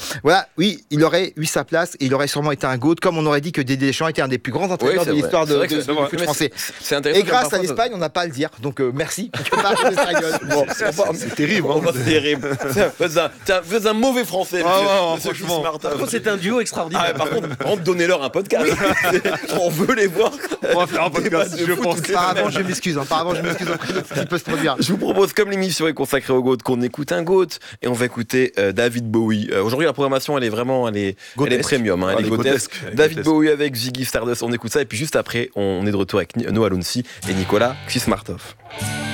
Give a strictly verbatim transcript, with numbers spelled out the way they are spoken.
Voilà, oui, il aurait eu sa place et il aurait sûrement été un GOAT, comme on aurait dit que Didier Deschamps était un des plus grands entraîneurs Oui, de l'histoire de, vrai de, de, c'est, du foot français. C'est, c'est intéressant. Et grâce à l'Espagne, on n'a pas à le dire. Donc euh, merci. Bon, c'est, c'est, c'est terrible. Hein. C'est terrible. Vous êtes un, un mauvais français. Ah, monsieur, non, monsieur franchement. Par contre, c'est un duo extraordinaire. Ah, par contre, par contre, donnez-leur un podcast. On veut les voir. On va faire un podcast, je pense. Par avant, je m'excuse. Hein. Par avant, je m'excuse auprès de ce qui peut se produire. Je vous propose, comme l'émission est consacrée au GOAT, qu'on écoute un GOAT et on va écouter euh, David Bowie. Euh, aujourd'hui, la programmation, elle est vraiment, elle est, elle est premium, hein, Ah, elle est grotesque. grotesque. David Bowie avec Ziggy Stardust, on écoute ça et puis juste après, on est de retour avec Noah Lunsi et Nicolas Kismartov.